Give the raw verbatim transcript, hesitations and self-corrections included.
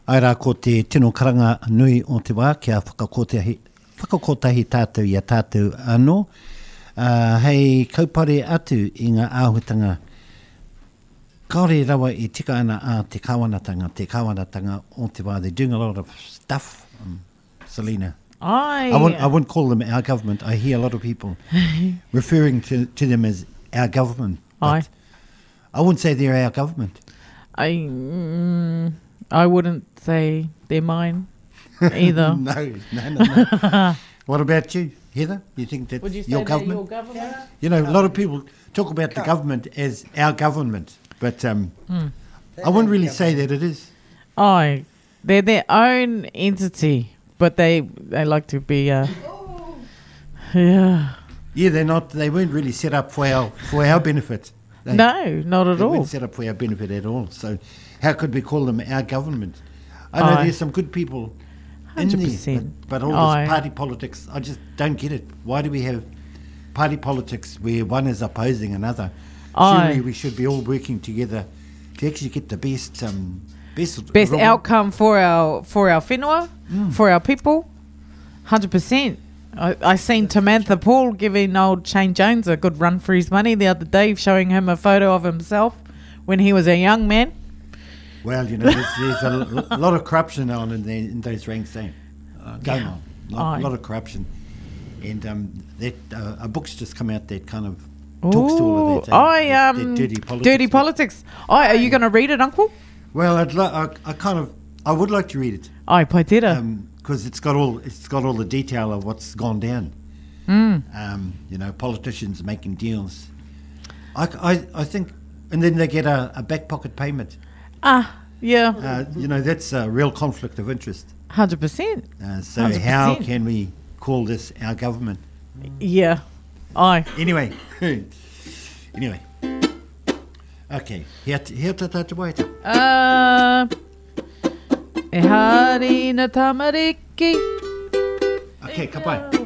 Ai rā ko te tino karanga nui o te wā, kia whakakotahi, whakakotahi tātou i a tātou anō. Uh, hei kaupare atu i ngā āhutanga. Kaore rawa i tika ana a te kāwanatanga, te kāwanatanga o te wā. They're doing a lot of stuff, um, Selena. I, I, wouldn't, I wouldn't call them our government. I hear a lot of people referring to, to them as our government. Aye. I wouldn't say they're our government. I, mm, I wouldn't say they're mine either. no, no, no, no. What about you, Heather? You think that's Would you say your they're government? your government? You know, a lot of people talk about the government as our government, but um, Mm. I wouldn't really say that it is. Oh, they're their own entity, but they they like to be. Uh, yeah. Yeah, they're not. They weren't really set up for our for our benefit. They, No, not at they all. weren't set up for our benefit at all. So, how could we call them our government? I know Aye. there's some good people in Hundred there, percent. but, but all Aye. this party politics, I just don't get it. Why do we have party politics where one is opposing another? Aye. Surely we should be all working together to actually get the best um, best Best ro- outcome for our for our whenua, Mm. for our people. Hundred percent. I, I seen Tamantha Paul giving old Shane Jones a good run for his money the other day, showing him a photo of himself when he was a young man. Well, you know, there's, there's a l- lot of corruption on in, the, in those ranks, eh? Uh, going on. A lot, Aye. lot of corruption. And um, that uh, a book's just come out that kind of talks to all of that. eh? I That- that um dirty politics. dirty politics. Oh, are you going to read it, Uncle? Well, I'd lo- I, I kind of, I would like to read it Ai, pai tira. because it's got all, it's got all the detail of what's gone down. Mm. Um, you know, politicians making deals. I, I, I think, and then they get a, a back pocket payment. Ah, yeah, Uh, you know, that's a real conflict of interest. hundred percent. Uh, so one hundred how percent. can we call this our government? Yeah, ai. Anyway, anyway. Okay, here here ta ta te waita. Uh, e hari na tamariki. Okay, ka pai.